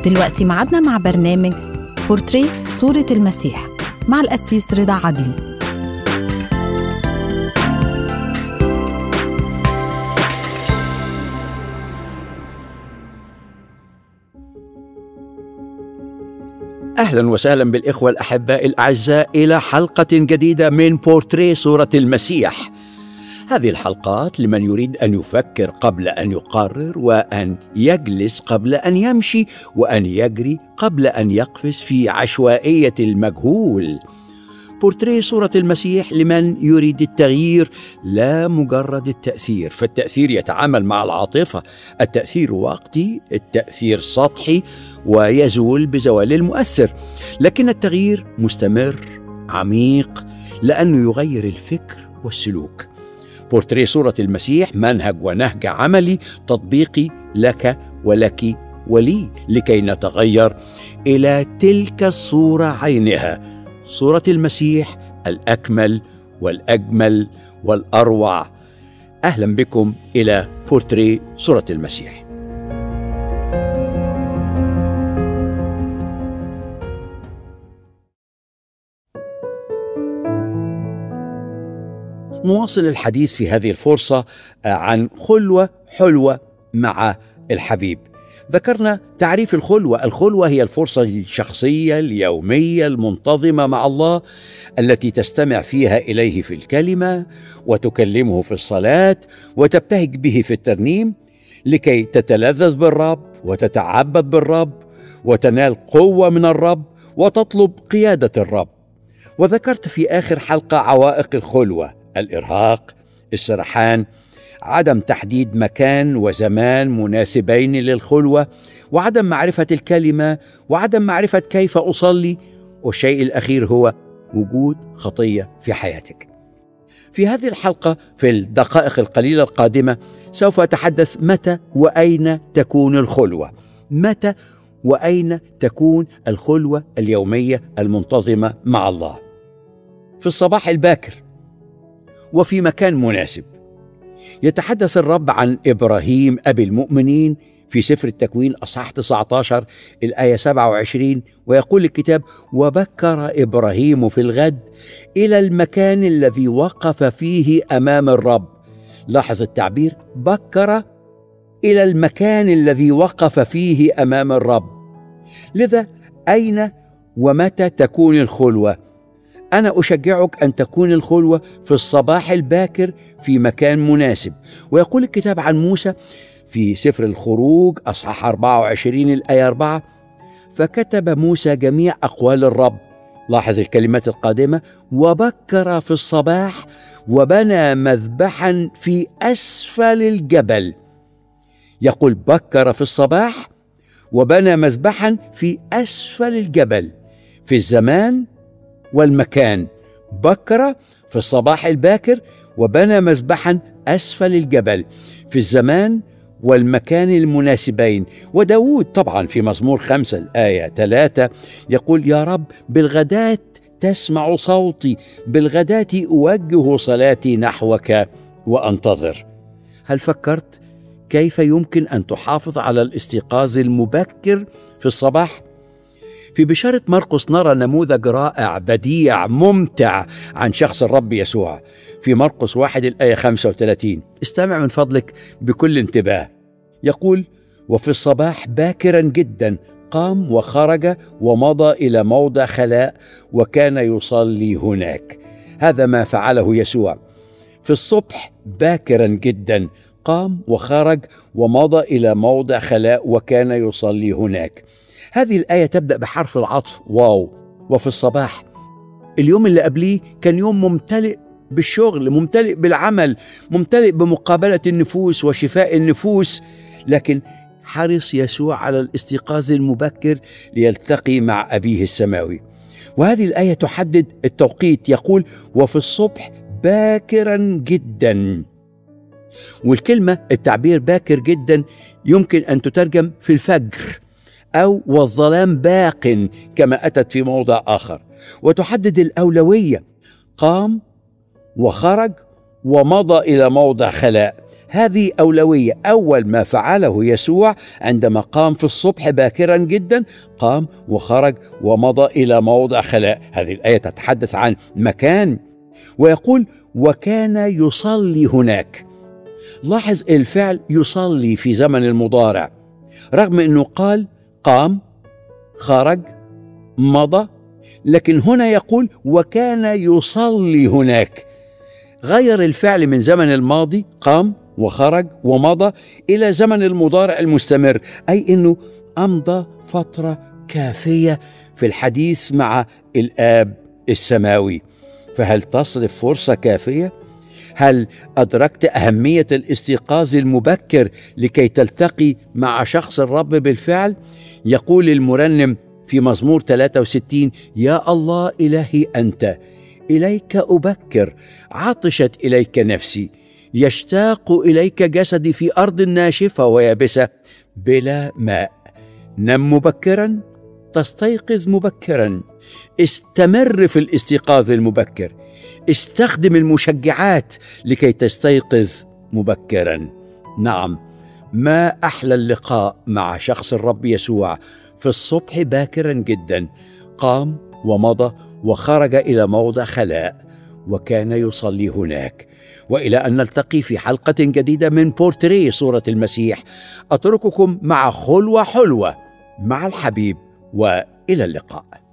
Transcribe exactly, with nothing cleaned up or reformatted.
دلوقتي معادنا مع برنامج بورتريه صورة المسيح مع القسيس رضا عدلي. أهلا وسهلا بالإخوة الأحباء الأعزاء إلى حلقة جديدة من بورتريه صورة المسيح. هذه الحلقات لمن يريد أن يفكر قبل أن يقرر، وأن يجلس قبل أن يمشي، وأن يجري قبل أن يقفز في عشوائية المجهول. بورتريه صورة المسيح لمن يريد التغيير لا مجرد التأثير، فالتأثير يتعامل مع العاطفة، التأثير وقتي، التأثير سطحي ويزول بزوال المؤثر، لكن التغيير مستمر عميق لأنه يغير الفكر والسلوك. بورتريه صورة المسيح منهج ونهج عملي تطبيقي لك ولك ولي لكي نتغير إلى تلك الصورة عينها، صورة المسيح الأكمل والأجمل والأروع. أهلا بكم إلى بورتريه صورة المسيح. نواصل الحديث في هذه الفرصة عن خلوة حلوة مع الحبيب. ذكرنا تعريف الخلوة. الخلوة هي الفرصة الشخصية اليومية المنتظمة مع الله التي تستمع فيها إليه في الكلمة، وتكلمه في الصلاة، وتبتهج به في الترنيم، لكي تتلذذ بالرب وتتعبد بالرب وتنال قوة من الرب وتطلب قيادة الرب. وذكرت في آخر حلقة عوائق الخلوة: الإرهاق، السرحان، عدم تحديد مكان وزمان مناسبين للخلوة، وعدم معرفة الكلمة، وعدم معرفة كيف أصلي، والشيء الأخير هو وجود خطية في حياتك. في هذه الحلقة في الدقائق القليلة القادمة سوف أتحدث متى وأين تكون الخلوة، متى وأين تكون الخلوة اليومية المنتظمة مع الله. في الصباح الباكر وفي مكان مناسب. يتحدث الرب عن إبراهيم أبي المؤمنين في سفر التكوين أصحاح تسعة عشر الآية سبعة وعشرين، ويقول الكتاب: وبكر إبراهيم في الغد إلى المكان الذي وقف فيه أمام الرب. لاحظ التعبير: بكر إلى المكان الذي وقف فيه أمام الرب. لذا أين ومتى تكون الخلوة؟ أنا أشجعك أن تكون الخلوة في الصباح الباكر في مكان مناسب. ويقول الكتاب عن موسى في سفر الخروج أصحاح أربعة وعشرين الآية أربعة: فكتب موسى جميع أقوال الرب. لاحظ الكلمات القادمة: وبكر في الصباح وبنى مذبحا في أسفل الجبل. يقول بكر في الصباح وبنى مذبحا في أسفل الجبل، في الزمان والمكان. بكر في الصباح الباكر وبنى مذبحا أسفل الجبل، في الزمان والمكان المناسبين. وداود طبعا في مزمور خمسة الآية ثلاثة يقول: يا رب بالغداة تسمع صوتي، بالغداة أوجه صلاتي نحوك وأنتظر. هل فكرت كيف يمكن أن تحافظ على الاستيقاظ المبكر في الصباح؟ في بشارة مرقس نرى نموذج رائع بديع ممتع عن شخص الرب يسوع في مرقس واحد الآية خمسة وثلاثين. استمع من فضلك بكل انتباه. يقول: وفي الصباح باكرا جدا قام وخرج ومضى إلى موضع خلاء وكان يصلي هناك. هذا ما فعله يسوع في الصبح باكرا جدا، قام وخرج ومضى إلى موضع خلاء وكان يصلي هناك. هذه الآية تبدأ بحرف العطف واو. وفي الصباح، اليوم اللي قبليه كان يوم ممتلئ بالشغل، ممتلئ بالعمل، ممتلئ بمقابلة النفوس وشفاء النفوس، لكن حرص يسوع على الاستيقاظ المبكر ليلتقي مع أبيه السماوي. وهذه الآية تحدد التوقيت. يقول: وفي الصبح باكرا جدا. والكلمة التعبير باكر جدا يمكن أن تترجم في الفجر أو والظلام باق كما أتت في موضع آخر، وتحدد الأولوية. قام وخرج ومضى إلى موضع خلاء. هذه أولوية. أول ما فعله يسوع عندما قام في الصبح باكرا جدا، قام وخرج ومضى إلى موضع خلاء. هذه الآية تتحدث عن مكان، ويقول وكان يصلي هناك. لاحظ الفعل يصلي في زمن المضارع، رغم أنه قال قام خرج مضى، لكن هنا يقول وكان يصلي هناك. غير الفعل من زمن الماضي قام وخرج ومضى إلى زمن المضارع المستمر، أي أنه أمضى فترة كافية في الحديث مع الآب السماوي. فهل تصرف فرصة كافية؟ هل أدركت أهمية الاستيقاظ المبكر لكي تلتقي مع شخص الرب بالفعل؟ يقول المرنم في مزمور ثلاثة وستين: يا الله إلهي أنت، إليك أبكر، عطشت إليك نفسي، يشتاق إليك جسدي في أرض ناشفة ويابسة بلا ماء. نم مبكرا تستيقظ مبكرا، استمر في الاستيقاظ المبكر، استخدم المشجعات لكي تستيقظ مبكرا. نعم، ما أحلى اللقاء مع شخص الرب يسوع في الصبح باكرا جدا. قام ومضى وخرج إلى موضع خلاء وكان يصلي هناك. وإلى أن نلتقي في حلقة جديدة من بورتريه صورة المسيح، أترككم مع خلوة حلوة مع الحبيب، وإلى اللقاء.